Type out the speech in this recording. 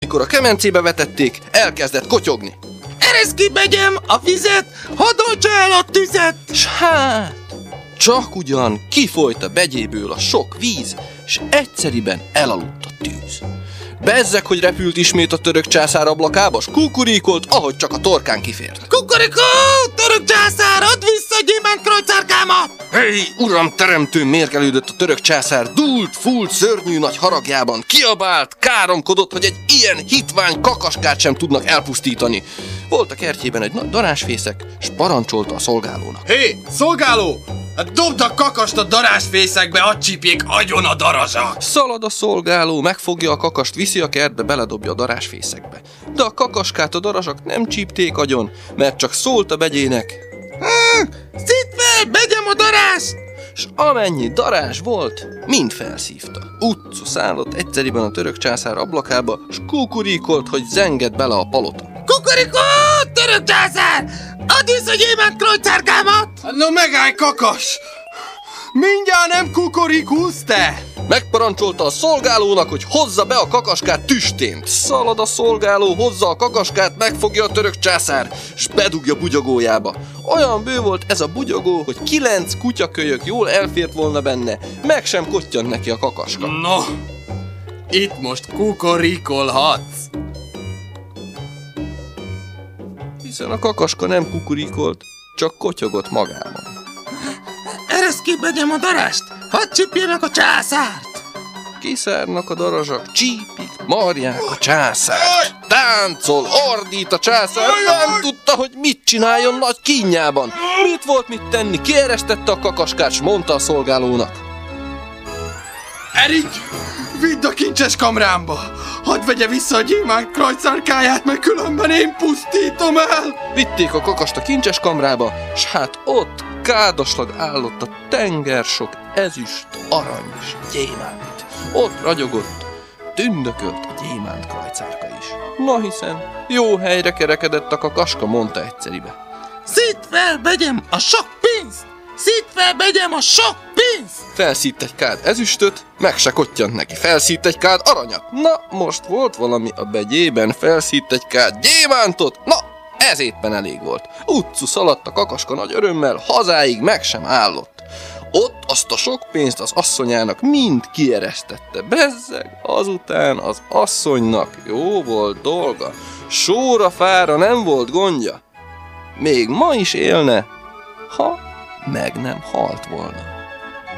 amikor a kemencébe vetették, elkezdett kotyogni. Ereszd ki, begyem, a vizet, hadd oltsa el a tüzet! S hát, csak ugyan kifolyt a begyéből a sok víz, és egyszeriben elaludt a tűz. Bezzeg, hogy repült ismét a török császár ablakába, s kukuríkolt, ahogy csak a torkán kifért. Kukurikó, török császár, add vissza a gyémántkrajcárkámat! Hé, uram teremtő, mérgelődött a török császár, dúlt, fúlt, szörnyű nagy haragjában, kiabált, káromkodott, hogy egy ilyen hitvány kakaskát sem tudnak elpusztítani. Volt a kertjében egy nagy darásfészek, s parancsolta a szolgálónak. Hé, szolgáló! Hát dobd a kakast a darásfészekbe, hadd csípjék agyon a darazsak! Szalad a szolgáló, megfogja a kakast, viszi a kertbe, beledobja a darásfészekbe. De a kakaskát a darazsak nem csípték agyon, mert csak szólt a begyének. Szidd fel, begyem a darást! S amennyi darázs volt, mind felszívta. Utcu szállott egyszeriben a török császár ablakába, s kukuríkolt, hogy zenged bele a palota. Kukurikó, török császár! Add vissza a gyémántkrajcárkámat! No megállj, kakas! Mindjárt nem kukorikusz, te! Megparancsolta a szolgálónak, hogy hozza be a kakaskát tüstént. Szalad a szolgáló, hozza a kakaskát, megfogja a török császár, s bedugja bugyogójába. Olyan bő volt ez a bugyogó, hogy 9 kutyakölyök jól elfért volna benne, meg sem kottyant neki a kakaska. No, itt most kukorikolhatsz. Hiszen a kakaska nem kukurikolt, csak kotyogott magában. Ereszd ki, begyem a darást! Hadd csípjenek a császárt! Kiszárnak a darazsak, csípik, marják a császárt. Táncol, ordít a császár, nem tudta, hogy mit csináljon nagy kínjában. Mit volt mit tenni, kieresztette a kakaskát, s mondta a szolgálónak. Erik, vidd a kincses kamrámba! Hadd vegye vissza a gyémántkrajcárkáját, mert különben én pusztítom el! Vitték a kakast a kincses kamrába, s hát ott kádaslag állott a tenger sok ezüst, arany és gyémánt. Ott ragyogott, tündökölt a gyémántkrajcárka is. Na hiszen, jó helyre kerekedett a kakaska, mondta egyszeribe. Szidd fel, begyem a sok pénzt! Szidd fel, begyem a sok pénzt! Felszítt egy kád ezüstöt, meg se kottyant neki. Felszítt egy kád aranyat. Na, most volt valami a begyében, felszítt egy kád gyémántot. Na, ez éppen elég volt. Utcu szaladt a kakaska nagy örömmel, hazáig meg sem állott. Ott azt a sok pénzt az asszonyának mind kieresztette. Bezzeg, azután az asszonynak jó volt dolga. Sóra fára nem volt gondja. Még ma is élne, ha meg nem halt volna.